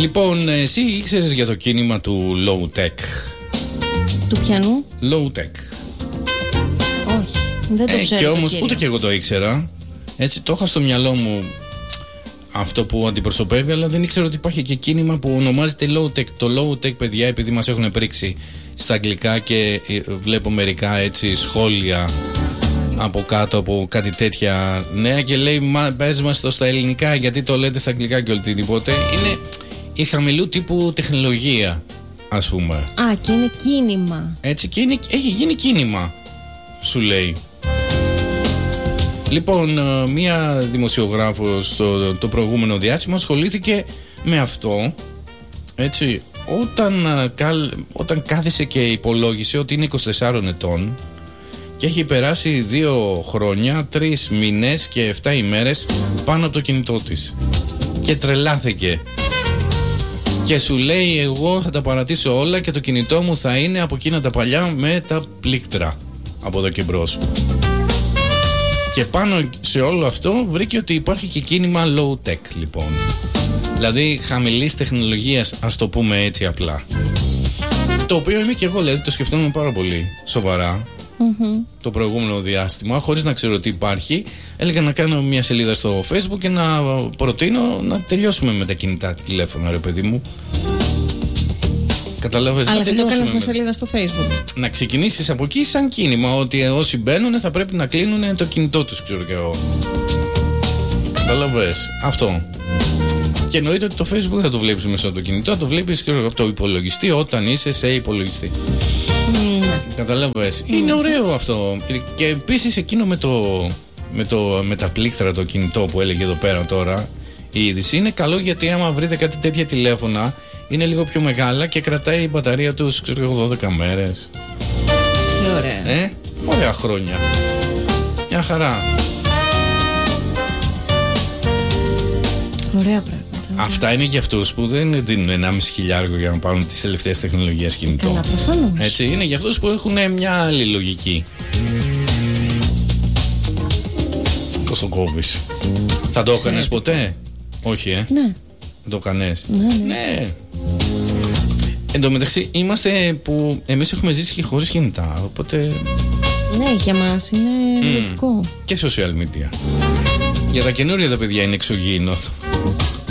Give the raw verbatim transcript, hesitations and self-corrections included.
Λοιπόν, εσύ ήξερες για το κίνημα του low tech? Του πιανού? Low tech. Όχι, δεν το ε, ξέρω. Και όμως κύριο. ούτε και εγώ το ήξερα. Έτσι το είχα στο μυαλό μου αυτό που αντιπροσωπεύει, αλλά δεν ήξερα ότι υπάρχει και κίνημα που ονομάζεται low tech. Το low tech, παιδιά, επειδή μας έχουν πρίξει στα αγγλικά και βλέπω μερικά έτσι σχόλια από κάτω από κάτι τέτοια νέα και λέει, μα πες μας το στα ελληνικά, γιατί το λέτε στα αγγλικά και οτιδήποτε. Είναι η χαμηλού τύπου τεχνολογία, ας πούμε. Α, και είναι κίνημα. Έτσι, και είναι, έχει γίνει κίνημα, σου λέει. Λοιπόν, μία δημοσιογράφος το, το προηγούμενο διάστημα ασχολήθηκε με αυτό, έτσι, όταν, όταν κάθισε και υπολόγισε ότι είναι είκοσι τεσσάρων ετών και έχει περάσει δύο χρόνια, τρεις μήνες και εφτά ημέρες πάνω από το κινητό της και τρελάθηκε και σου λέει, εγώ θα τα παρατήσω όλα και το κινητό μου θα είναι από εκείνα τα παλιά με τα πλήκτρα από εδώ και μπρος. Και πάνω σε όλο αυτό βρήκε ότι υπάρχει και κίνημα low tech, λοιπόν. Δηλαδή χαμηλής τεχνολογίας, ας το πούμε έτσι απλά. Το οποίο είμαι και εγώ, δηλαδή το σκεφτόμουν πάρα πολύ σοβαρά mm-hmm. το προηγούμενο διάστημα, χωρίς να ξέρω τι υπάρχει. Έλεγα να κάνω μια σελίδα στο Facebook και να προτείνω να τελειώσουμε με τα κινητά τηλέφωνα, ρε παιδί μου. Καταλάβες, αλλά δεν το κάνεις με σελίδα στο Facebook. Να ξεκινήσεις από εκεί σαν κίνημα, ότι όσοι μπαίνουν θα πρέπει να κλείνουν το κινητό τους, ξέρω και εγώ. Καταλάβες, αυτό. Και εννοείται ότι το Facebook δεν θα το βλέπεις μέσα από το κινητό, θα το βλέπεις και από το υπολογιστή όταν είσαι σε υπολογιστή. Mm. Καταλάβες, mm. είναι ωραίο αυτό. Και επίσης εκείνο με, το, με, το, με τα πλήκτρα το κινητό που έλεγε εδώ πέρα τώρα η είδηση είναι καλό, γιατί άμα βρείτε κάτι τέτοια τηλέφωνα είναι λίγο πιο μεγάλα και κρατάει η μπαταρία τους, ξέρω εγώ, δώδεκα μέρες. Τι ωραία. Ε, ωραία χρόνια. Μια χαρά. Ωραία πράγματα. Αυτά είναι για αυτούς που δεν δίνουν ενάμιση χιλιάργο για να πάρουν τις τελευταίες τεχνολογίες κινητό. Καλά, προφανώς. Έτσι, είναι για αυτούς που έχουν μια άλλη λογική. Πώς το κόβεις? Θα το έκανες ποτέ? Όχι, ε. Ναι. Το κάνες? Ναι, ναι. ναι. Εν τω μεταξύ είμαστε που εμείς έχουμε ζήσει και χωρίς κινητά, οπότε... Ναι, για μας είναι mm. λογικό. Και social media. Για τα καινούρια τα παιδιά είναι εξωγήινο